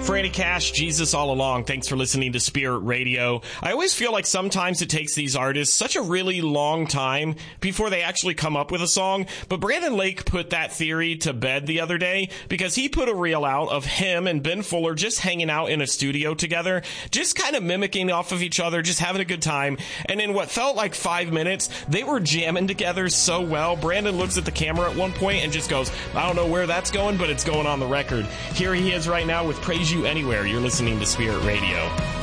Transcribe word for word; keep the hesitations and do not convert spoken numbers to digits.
Franny Cash, Jesus All Along. Thanks for listening to Spirit Radio. I always feel like sometimes it takes these artists such a really long time before they actually come up with a song. But Brandon Lake put that theory to bed the other day because he put a reel out of him and Ben Fuller just hanging out in a studio together, just kind of mimicking off of each other, just having a good time. And in what felt like five minutes, they were jamming together so well. Brandon looks at the camera at one point and just goes, I don't know where that's going, but it's going on the record. Here he is right now with Praise You Anywhere. You're listening to Spirit Radio.